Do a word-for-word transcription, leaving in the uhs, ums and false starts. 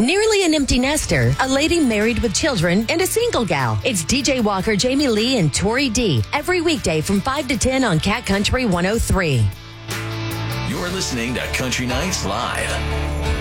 Nearly an empty nester, a lady married with children, and a single gal. It's D J Walker, Jamie Lee, and Tori D. Every weekday from five to ten on Cat Country one oh three. You're listening to Country Nights Live.